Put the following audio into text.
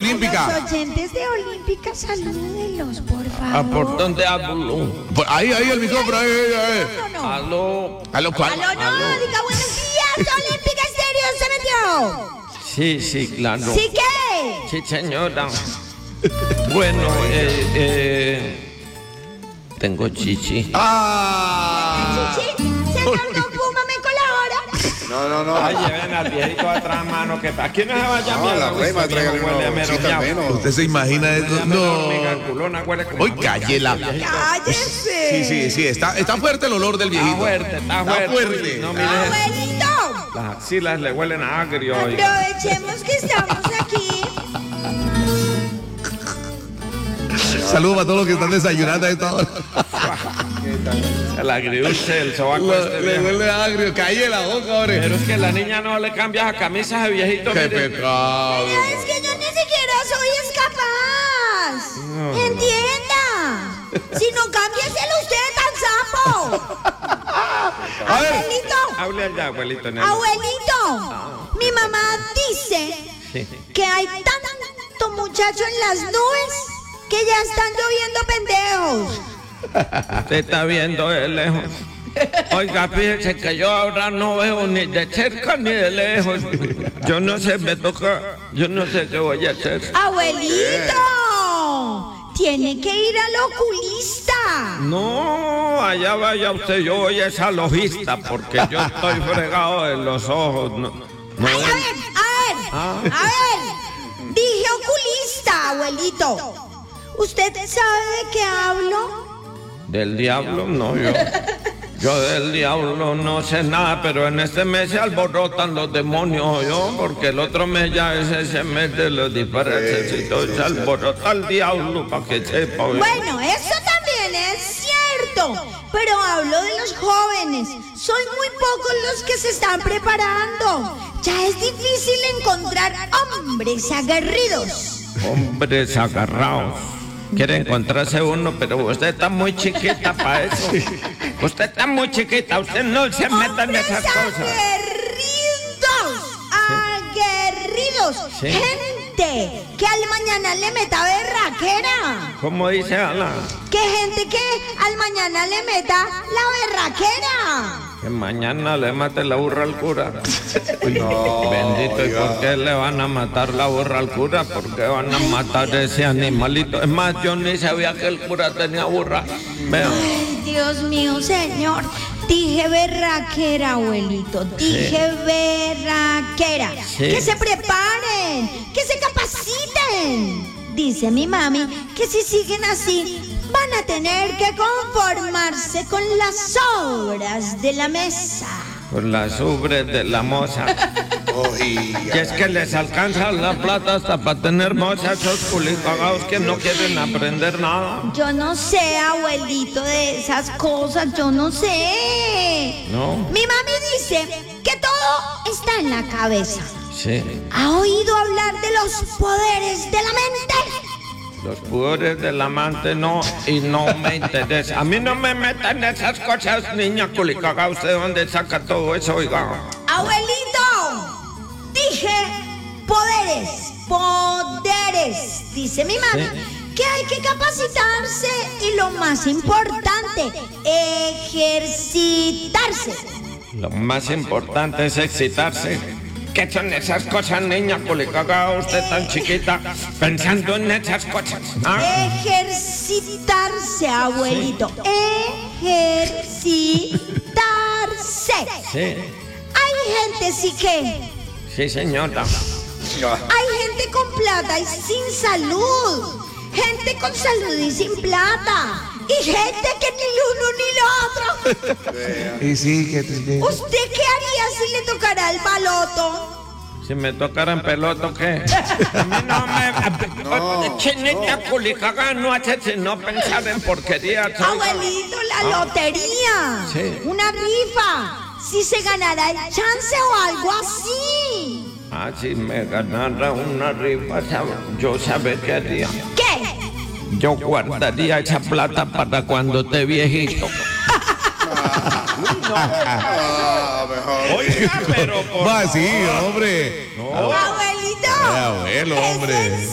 Olímpica. Los oyentes de Olímpica, salúdenlos, por favor. ¿Por dónde hablo? Ahí, el micrófono, ahí. No. ¿Aló cuál? Aló, no, diga buenos días, Olímpica Estéreo, ¿se metió? Sí, claro. ¿Sí qué? Sí, señora. Bueno, tengo chichi. Chichi, señor Don Puma, ¿me colabora? No. Ay, lleven al viejito atrás, mano, que aquí no se vaya No, la rema, tráigale una bolsita menos. ¿Usted se imagina eso? No. Hoy cállela. ¡Cállese! Sí, está fuerte el olor del viejito. Está fuerte. No, mire, ¡Abuelito! las axilas le huelen a agrio. oiga. Aprovechemos que estamos aquí. Saludos para todos los que están desayunando a esta hora. El agridulce, el sobaco Le viejo. huele agrio. Calle la boca, hombre. Pero es que la niña no le cambia a camisas de viejito. Qué mire. pecado. Pero es que yo ni siquiera soy capaz. Entienda. Si no, cámbieselo usted tan sapo. A ver. Abuelito. Hable allá, abuelito. nene. Abuelito. Mi mamá dice Sí. que hay tanto muchacho en las nubes que ya están lloviendo pendejos. Usted está viendo de lejos. Oiga, fíjese que yo ahora no veo ni de cerca ni de lejos. Yo no sé, me toca. Yo no sé qué voy a hacer. Abuelito. Tiene que ir al oculista. No, allá vaya usted. Yo voy a esa logista porque yo estoy fregado de los ojos. No, Ay, a ver. Dije oculista, abuelito. ¿Usted sabe de qué hablo? Del diablo, no, yo del diablo no sé nada, pero en este mes se alborotan los demonios, porque el otro mes ya es ese mes de los disparates y todo se alborota el diablo para que sepa. Bueno, eso también es cierto, pero hablo de los jóvenes. Son muy pocos los que se están preparando. Ya es difícil encontrar hombres aguerridos. Hombres agarrados. Quiere encontrarse uno, pero usted está muy chiquita para eso. Usted está muy chiquita, usted no se meta en esas cosas. Aguerridos. Sí. Gente que al mañana le meta berraquera. ¿Cómo dice Ana? Que gente que al mañana le meta la berraquera. Que mañana le mate la burra al cura. Bendito, ¿y por qué le van a matar la burra al cura? ¿Por qué van a matar ese animalito? Es más, yo ni sabía que el cura tenía burra. Vean. Ay, Dios mío, señor. Dije berraquera, abuelito. Dije berraquera. Sí. Que se preparen, que se capaciten. Dice mi mami que si siguen así van a tener que conformarse con las sobras de la mesa. Con las ubres de la moza. Y es que les alcanza la plata hasta para tener moza esos culicagados que no quieren aprender nada. Yo no sé, abuelito, de esas cosas, yo no sé. No. Mi mami dice que todo está en la cabeza. Sí. ¿Ha oído hablar de los poderes de la mente? Los poderes del amante no, y no me interesa. A mí no me metan en esas cosas, niña culicaga. ¿Usted dónde saca todo eso, oiga? Abuelito, dije poderes, dice mi mami, que hay que capacitarse y lo más importante, ejercitarse. Lo más importante es excitarse. ¿Qué son esas cosas, niña culicaga? Usted tan chiquita pensando en esas cosas. ¿Ah? Ejercitarse, abuelito, ejercitarse. Sí, Hay gente sí que... sí, señora. Hay gente con plata y sin salud. Gente con salud y sin plata. Y gente que ni lo uno ni lo otro. Y sí, que ¿Usted qué haría si le tocara el baloto? Si me tocaran peloto, ¿qué? A mí no me... Chinita culicaga no hace sino pensar en porquerías. Abuelito, la lotería. Sí. Una rifa. Si se ganara el chance o algo así. Ah, si me ganara una rifa, yo sabe qué haría. ¿Qué? Yo guardaría esa plata para cuando esté viejito. Oiga, pero por Va, sí, hombre. Abuelito. Abuelo, hombre.